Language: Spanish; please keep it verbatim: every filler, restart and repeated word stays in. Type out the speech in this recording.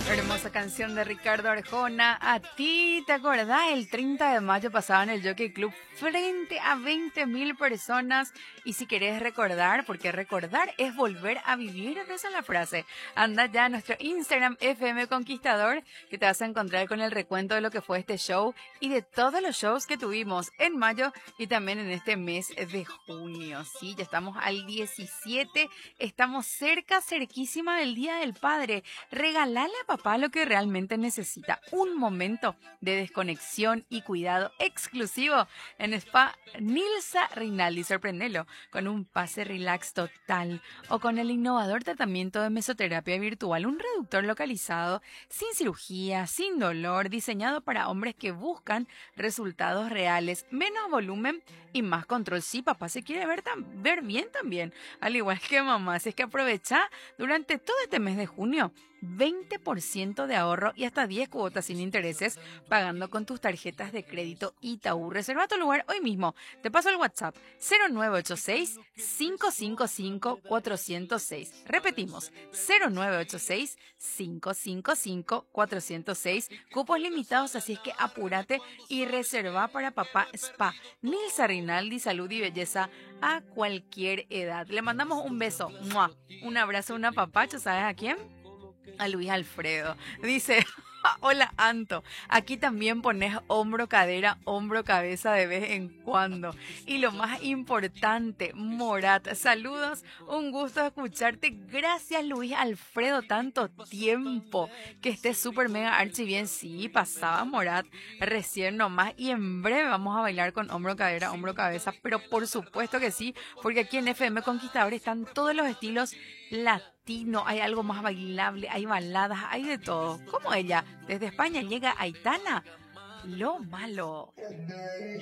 Hermosa canción de Ricardo Arjona. ¿A ti te acordás? El treinta de mayo pasaba en el Jockey Club frente a veinte mil personas. Y si querés recordar, porque recordar es volver a vivir, esa es la frase. Anda ya a nuestro Instagram F M Conquistador, que te vas a encontrar con el recuento de lo que fue este show y de todos los shows que tuvimos en mayo y también en este mes de junio. Sí, ya estamos al diecisiete, estamos cerca, cerquísima del Día del Padre. Regalale a papá lo que realmente necesita, un momento de desconexión y cuidado exclusivo en Spa Nilsa Rinaldi. Sorprendelo con un pase relax total o con el innovador tratamiento de mesoterapia virtual, un reductor localizado, sin cirugía, sin dolor, diseñado para hombres que buscan resultados reales, menos volumen y más control. Sí, papá se quiere ver, tan, ver bien también, al igual que mamá. Así es que aprovecha durante todo este mes de junio veinte por ciento de ahorro y hasta diez cuotas sin intereses pagando con tus tarjetas de crédito Itaú. Reserva tu lugar hoy mismo. Te paso el WhatsApp cero nueve ocho seis, cinco cinco cinco, cuatro cero seis. Repetimos, cero nueve ocho seis, cinco cinco cinco, cuatro cero seis. Cupos limitados, así es que apúrate y reserva para papá Spa Nilsa Rinaldi, salud y belleza a cualquier edad. Le mandamos un beso, ¡mua! Un abrazo, un apapacho. ¿Sabes a quién? A Luis Alfredo. Dice, hola Anto, aquí también pones hombro, cadera, hombro, cabeza de vez en cuando. Y lo más importante, Morat, saludos, un gusto escucharte. Gracias Luis Alfredo, tanto tiempo. Que estés súper mega archi bien. Sí, pasaba Morat recién nomás y en breve vamos a bailar con hombro, cadera, hombro, cabeza. Pero por supuesto que sí, porque aquí en F M Conquistador están todos los estilos latinos. Hay algo más bailable, hay baladas, hay de todo. Como ella, desde España llega Aitana, lo malo.